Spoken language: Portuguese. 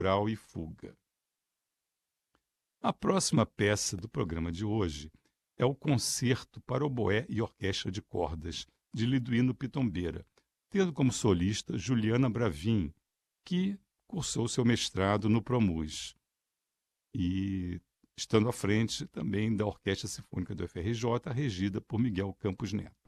Brau e Fuga. A próxima peça do programa de hoje é o Concerto para Oboé e Orquestra de Cordas, de Liduíno Pitombeira, tendo como solista Juliana Bravin, que cursou seu mestrado no Promus, e estando à frente também da Orquestra Sinfônica do UFRJ, regida por Miguel Campos Neto.